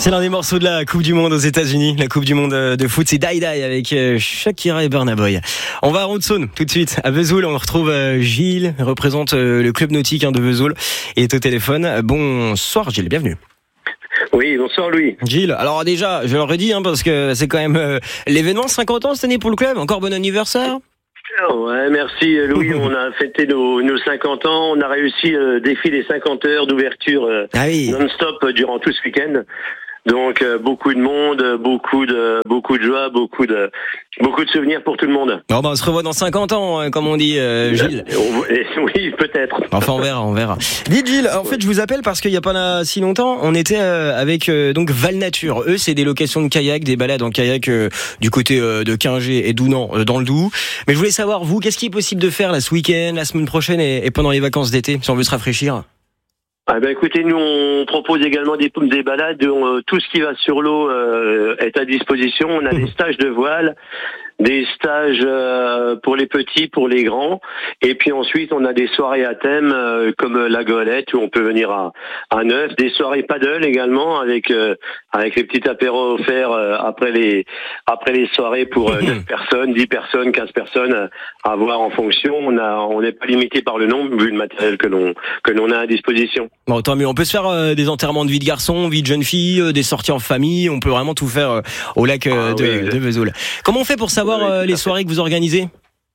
C'est l'un des morceaux de la Coupe du Monde aux États-Unis, la Coupe du Monde de foot, c'est Die Die avec Shakira et Burna Boy. On va à Rondson tout de suite à Vesoul, on retrouve Gilles, représente le club nautique de Vesoul et est au téléphone. Bonsoir Gilles, bienvenue. Oui, bonsoir Louis. Gilles, alors déjà, je l'aurais dit parce que c'est quand même l'événement 50 ans cette année pour le club, encore bon anniversaire. Ouais, merci Louis, on a fêté nos 50 ans, on a réussi le défi des 50 heures d'ouverture non-stop durant tout ce week-end. Donc beaucoup de monde, beaucoup de joie, beaucoup de souvenirs pour tout le monde. Bon, on se revoit dans 50 ans, comme on dit, Gilles. Oui, peut-être. Enfin, on verra. Dites Gilles, en fait, je vous appelle parce qu'il n'y a pas si longtemps, on était avec donc Val Nature. Eux, c'est des locations de kayak, des balades en kayak du côté de Quingé et d'Ounan, dans le Doubs. Mais je voulais savoir, vous, qu'est-ce qui est possible de faire là ce week-end, la semaine prochaine et pendant les vacances d'été, si on veut se rafraîchir? Ah ben écoutez, nous on propose également des balades, tout ce qui va sur l'eau est à disposition. On a des stages de voile, des stages pour les petits, pour les grands, et puis ensuite on a des soirées à thème comme la Goélette où on peut venir à Neuf, des soirées paddle également avec les petits apéros offerts après les soirées pour 9 personnes, 10 personnes, 15 personnes à voir en fonction. On n'est pas limité par le nombre vu le matériel que l'on a à disposition. Bon, tant mieux. On peut se faire des enterrements de vie de garçon, vie de jeune fille, des sorties en famille. On peut vraiment tout faire au lac de Vesoul. Comment on fait pour savoir les soirées que vous organisez?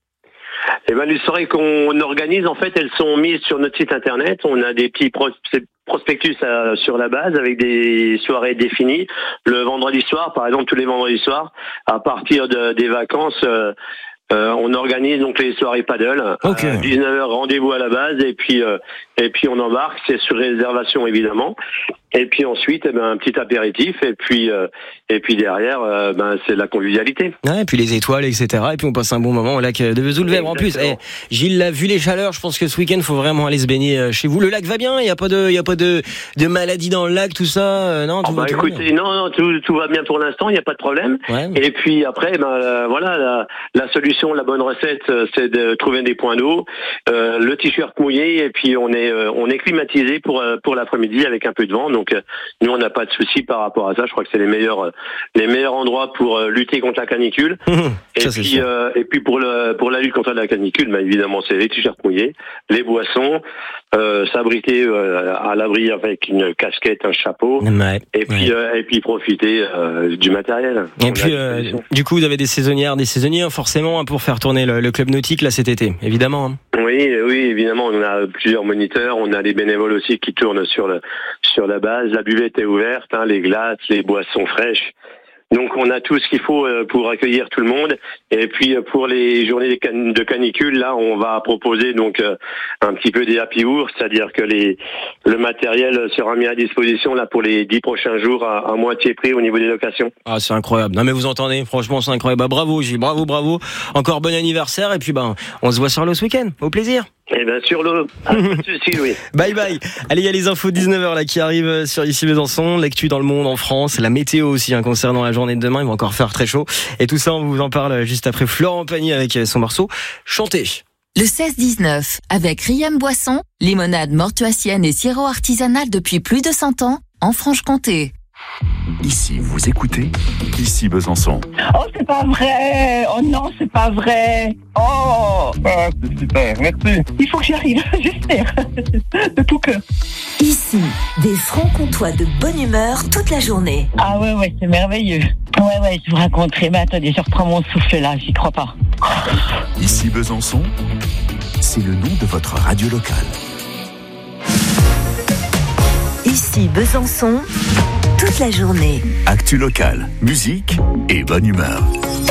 Eh ben, les soirées qu'on organise, en fait, elles sont mises sur notre site internet. On a des petits prospectus sur la base avec des soirées définies. Le vendredi soir, par exemple, tous les vendredis soirs, à partir des vacances, on organise donc les soirées paddle. Okay. 19h, rendez-vous à la base, et puis on embarque. C'est sur réservation évidemment. Et puis ensuite, un petit apéritif, et puis derrière, c'est la convivialité. Ouais, et puis les étoiles, etc. Et puis on passe un bon moment au lac de Vesoul. En plus, Gilles l'a vu les chaleurs. Je pense que ce week-end, faut vraiment aller se baigner chez vous. Le lac va bien. Il y a pas de maladie dans le lac, tout ça. Non, tout va bien. Tout va bien pour l'instant. Il n'y a pas de problème. Ouais. Et puis après, voilà, la solution, la bonne recette, c'est de trouver des points d'eau, le t-shirt mouillé, et puis on est climatisé pour l'après-midi avec un peu de vent. Donc nous on n'a pas de souci par rapport à ça. Je crois que c'est les meilleurs endroits pour lutter contre la canicule. Et puis pour la lutte contre la canicule, évidemment c'est les t-shirts mouillés, les boissons, s'abriter à l'abri avec une casquette, un chapeau, et puis profiter du matériel. Et puis du coup vous avez des saisonnières, des saisonniers forcément pour faire tourner le club nautique là cet été, évidemment. Oui, évidemment, on a plusieurs moniteurs, on a les bénévoles aussi qui tournent sur la base. La buvette est ouverte, les glaces, les boissons fraîches. Donc on a tout ce qu'il faut pour accueillir tout le monde. Et puis pour les journées de canicule, là on va proposer donc un petit peu des happy hours, c'est-à-dire que le matériel sera mis à disposition là pour les 10 prochains jours à moitié prix au niveau des locations. Ah, c'est incroyable. Non mais vous entendez, franchement c'est incroyable. Bravo Gilles, bravo. Encore bon anniversaire et puis on se voit sur l'eau ce week-end. Au plaisir. Eh bien sur l'eau, pas de souci, oui. Bye. Allez, il y a les infos 19h là qui arrivent sur ici Besançon, l'actu dans le monde, en France, la météo aussi concernant la journée de demain, il va encore faire très chaud. Et tout ça, on vous en parle juste après Florent Pagny avec son morceau Chanter. Le 16-19 avec Riam Boisson, limonade mortuacienne et sirop artisanal depuis plus de 100 ans en Franche-Comté. Ici, vous écoutez Ici Besançon. Oh, c'est pas vrai. Oh non, c'est pas vrai. Oh, c'est super, merci. Il faut que j'y arrive, j'espère, de tout cœur. Ici, des francs-comtois de bonne humeur toute la journée. Ah ouais, c'est merveilleux. Ouais, je vous raconterai, mais attendez, je reprends mon souffle là, j'y crois pas. Ici Besançon, c'est le nom de votre radio locale. Ici Besançon, toute la journée. Actu locale, musique et bonne humeur.